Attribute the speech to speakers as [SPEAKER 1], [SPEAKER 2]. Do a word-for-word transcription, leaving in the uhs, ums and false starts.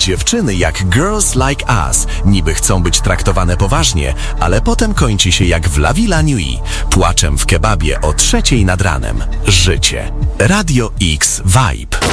[SPEAKER 1] Dziewczyny jak Girls Like Us niby chcą być traktowane poważnie, ale potem kończy się jak w La Villa Nui, płaczem w kebabie o trzeciej nad ranem. Życie. Radio X Vibe.